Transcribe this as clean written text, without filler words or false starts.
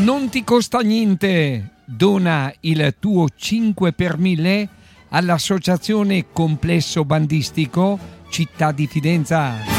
Non ti costa niente. Dona il tuo 5 per 1000 all'Associazione Complesso Bandistico Città di Fidenza.